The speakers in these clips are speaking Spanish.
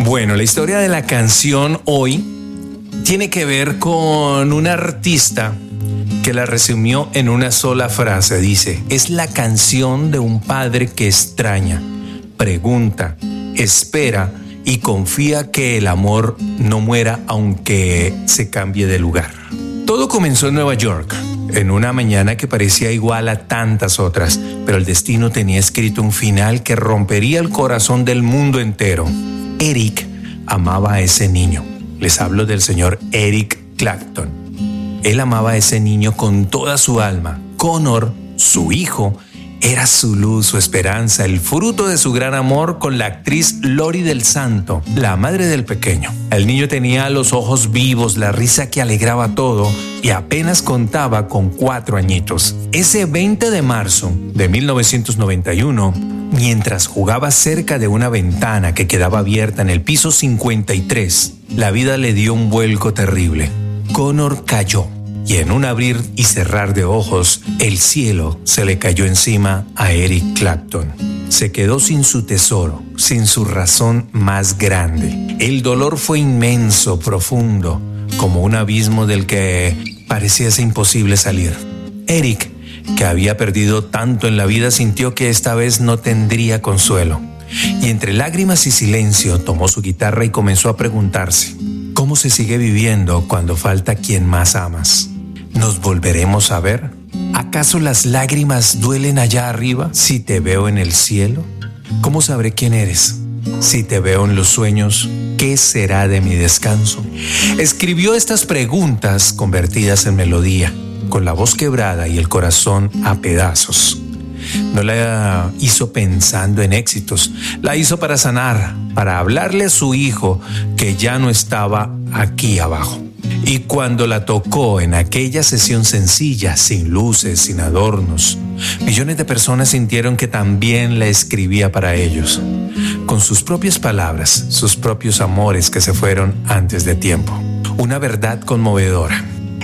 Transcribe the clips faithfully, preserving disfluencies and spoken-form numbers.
Bueno, la historia de la canción hoy tiene que ver con un artista que la resumió en una sola frase. Dice: es la canción de un padre que extraña, pregunta, espera y confía que el amor no muera aunque se cambie de lugar. Todo comenzó en Nueva York, en una mañana que parecía igual a tantas otras, pero el destino tenía escrito un final que rompería el corazón del mundo entero. Eric amaba a ese niño. Les hablo del señor Eric Clapton. Él amaba a ese niño con toda su alma. Connor, su hijo, era su luz, su esperanza, el fruto de su gran amor con la actriz Lori del Santo, la madre del pequeño. El niño tenía los ojos vivos, la risa que alegraba todo y apenas contaba con cuatro añitos. Ese veinte de marzo de mil novecientos noventa y uno, mientras jugaba cerca de una ventana que quedaba abierta en el piso cincuenta y tres, la vida le dio un vuelco terrible. Connor cayó. Y en un abrir y cerrar de ojos, el cielo se le cayó encima a Eric Clapton. Se quedó sin su tesoro, sin su razón más grande. El dolor fue inmenso, profundo, como un abismo del que parecía ser imposible salir. Eric, que había perdido tanto en la vida, sintió que esta vez no tendría consuelo. Y entre lágrimas y silencio tomó su guitarra y comenzó a preguntarse: ¿cómo se sigue viviendo cuando falta quien más amas? ¿Nos volveremos a ver? ¿Acaso las lágrimas duelen allá arriba si te veo en el cielo? ¿Cómo sabré quién eres? Si te veo en los sueños, ¿qué será de mi descanso? Escribió estas preguntas convertidas en melodía, con la voz quebrada y el corazón a pedazos. No la hizo pensando en éxitos, la hizo para sanar, para hablarle a su hijo que ya no estaba aquí abajo. Y cuando la tocó en aquella sesión sencilla, sin luces, sin adornos, millones de personas sintieron que también la escribía para ellos, con sus propias palabras, sus propios amores que se fueron antes de tiempo. Una verdad conmovedora.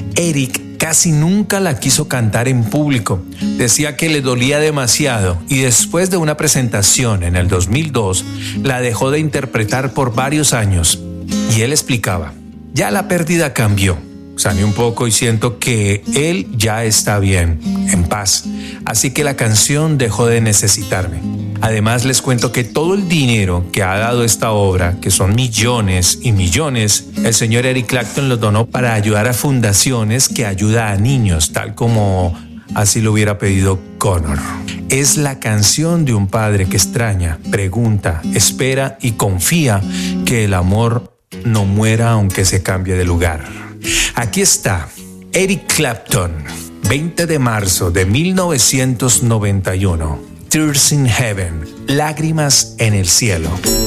Eric casi nunca la quiso cantar en público. Decía que le dolía demasiado y después de una presentación en el dos mil dos, la dejó de interpretar por varios años. Y él explicaba: ya la pérdida cambió. Sané un poco y siento que él ya está bien, en paz. Así que la canción dejó de necesitarme. Además, les cuento que todo el dinero que ha dado esta obra, que son millones y millones, el señor Eric Clapton lo donó para ayudar a fundaciones que ayudan a niños, tal como así lo hubiera pedido Connor. Es la canción de un padre que extraña, pregunta, espera y confía que el amor no muera aunque se cambie de lugar. Aquí está Eric Clapton, veinte de marzo de mil novecientos noventa y uno. Tears in Heaven, lágrimas en el cielo.